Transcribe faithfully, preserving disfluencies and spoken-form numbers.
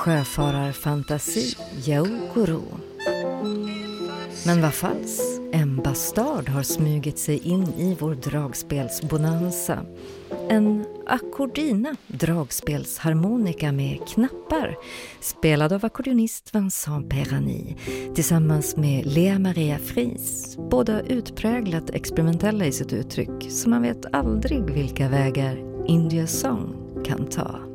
sjöfararfantasi Yaokoro. Men vad falls, en bastard har smugit sig in i vår dragspelsbonanza. En akkordina dragspelsharmonika med knappar, spelad av ackordionist Vincent Perani tillsammans med Lea Maria Fries, båda utpräglat experimentella i sitt uttryck, så man vet aldrig vilka vägar India Song kan ta.